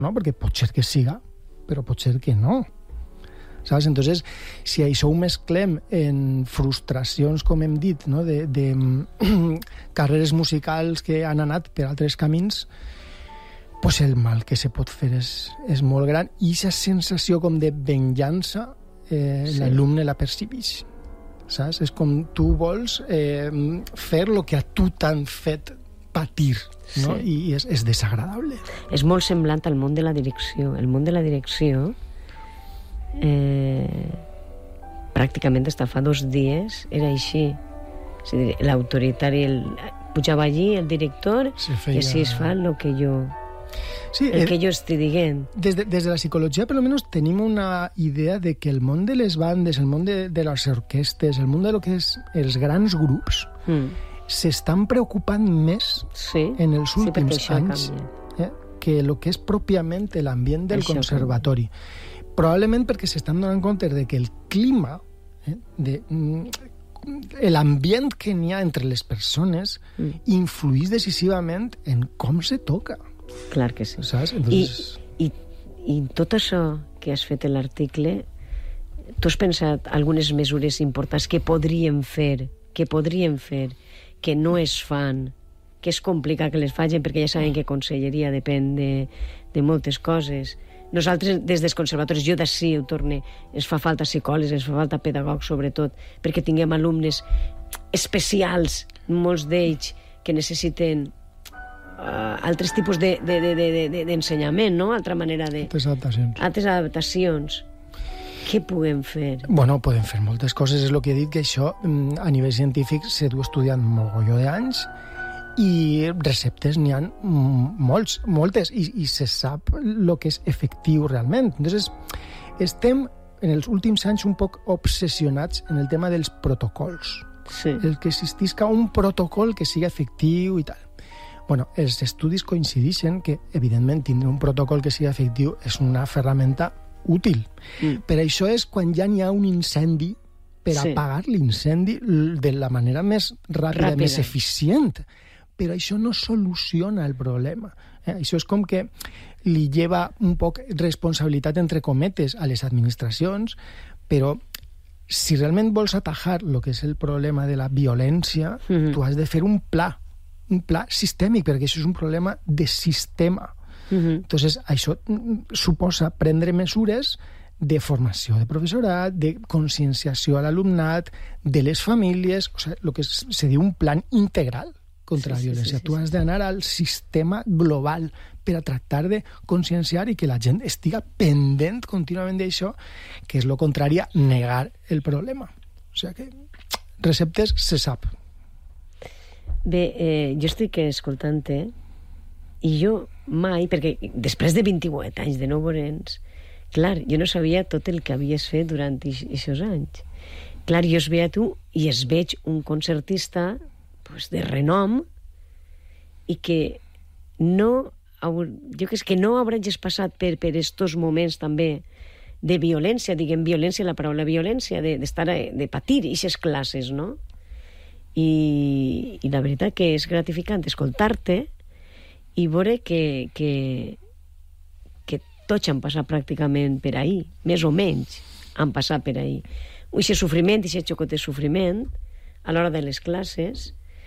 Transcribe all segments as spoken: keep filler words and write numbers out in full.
no? Perquè pot ser que siga, però pot ser que no. ¿Sabes? Entonces, si això ho mesclem en frustracions, com hem dit, no? de, de carreres musicals que han anat per altres camins, pues el mal que se pot fer és, és molt gran. I aquesta sensació com de venjança, eh, sí. l'alumne la percibeix. Saps? És com tu vols eh, fer el que a tu t'han fet patir, no? Sí. I és, és desagradable. És molt semblant al món de la direcció. El món de la direcció eh, pràcticament està fa dos dies era així. És a dir, l'autoritari el, pujava allí, el director, feia... i així es fa el que jo... Sí, el que jo estic dient. Des de, des de la psicologia, per almenys, tenim una idea de que el món de les bandes, el món de, de les orquestes, el món de lo que és els grans grups, mm. s'estan preocupant més sí. en els últims sí, anys eh, que el que és pròpiament l'ambient del això conservatori. Canvia. Probablement perquè s'estan donant compte de que el clima, eh, de, l'ambient que n'hi ha entre les persones mm. influïx decisivament en com se toca. Clar que sí. Saps? Entonces... I, i, I tot això que has fet en l'article, tu has pensat algunes mesures importants que podríem fer, que podríem fer, que no es fan, que és complicat que les facin, perquè ja saben que conselleria depèn de, de moltes coses. Nosaltres, des dels conservatoris, jo d'ací ho torne, ens fa falta psicòlegs, ens fa falta pedagogs, sobretot, perquè tinguem alumnes especials, molts d'ells, que necessiten Uh, altres tipus de, de, de, de, de, d'ensenyament, no? Altra manera de... Altres adaptacions. Altres adaptacions. Què podem fer? Bueno, podem fer moltes coses. És el que he dit, que això a nivell científic s'ha dut estudiant mogolló d'anys i receptes n'hi ha molts, moltes, i, i se sap el que és efectiu realment. Entonces, estem en els últims anys un poc obsessionats en el tema dels protocols. Sí. El que existisca un protocol que sigui efectiu i tal. Bueno, els estudis coincideixen que, evidentment, tindre un protocol que sigui efectiu és una ferramenta útil. Mm. Per això és quan ja n'hi ha un incendi, per sí. apagar l'incendi de la manera més ràpida, ràpida, més eficient. Però això no soluciona el problema. Eh? Això és com que li lleva un poc responsabilitat, entre cometes, a les administracions, però si realment vols atajar el que és el problema de la violència, mm-hmm. tu has de fer un pla, un pla sistèmic, perquè això és un problema de sistema. Uh-huh. Entonces, això suposa prendre mesures de formació de professorat, de conscienciació a l'alumnat, de les famílies, o sigui, el que se diu un plan integral contra sí, la violència. Sí, sí, tu has d'anar al sistema global per a tractar de conscienciar i que la gent estiga pendent contínuament d'això, que és el contrari a negar el problema. O sigui que receptes se sap. Bé, eh, jo estic escoltant-te i jo mai, perquè després de vint-i-vuit anys de no veure'ns, clar, jo no sabia tot el que havies fet durant aquests anys. Clar, jo es veia tu i es veig un concertista pues, de renom i que no, jo crec que no hauràs passat per, per estos moments també de violència, diguem violència, la paraula violència, de, d'estar, de patir aquestes classes, no? I, i la veritat que és gratificant escoltar-te i veure que, que, que tots han passat pràcticament per ahí, més o menys han passat per ahí. Aquest sofriment, aquest xocot de sofriment a l'hora de les classes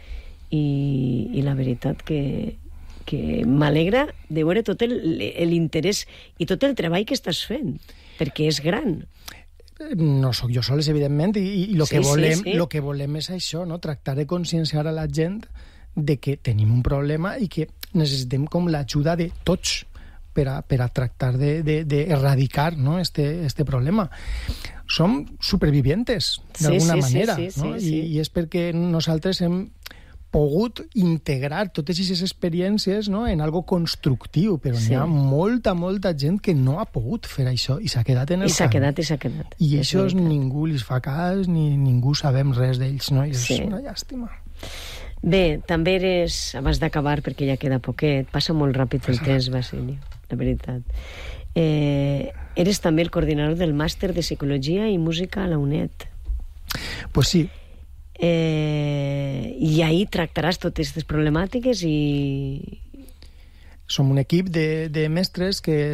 i, i la veritat que, que m'alegra de veure tot el, l'interès i tot el treball que estàs fent, perquè és gran. No sóc jo sols, evidentment, i, i el sí, que volem, sí, sí. lo que volem és això, no? Tractar de conscienciar a la gent de que tenim un problema i que necessitem com l'ajuda de tots per a, per a tractar d'erradicar, no? este, este problema. Som supervivientes, d'alguna sí, sí, manera, sí, sí, no? sí, sí. I, i és perquè nosaltres hem pogut integrar totes aquestes experiències, no? en algo constructiu, però sí. n'hi ha molta, molta gent que no ha pogut fer això i s'ha quedat en el I s'ha camp. quedat i s'ha quedat. I això és ningú li fa cas, ni ningú sabem res d'ells, no? I és sí. una llàstima. Bé, també eres, abans d'acabar, perquè ja queda poquet, passa molt ràpid el temps, Basilio, la veritat. Eh, eres també el coordinador del màster de Psicologia i Música a la UNED. Pues sí. Eh, I ahí tractaràs totes aquestes problemàtiques i... som un equip de, de mestres que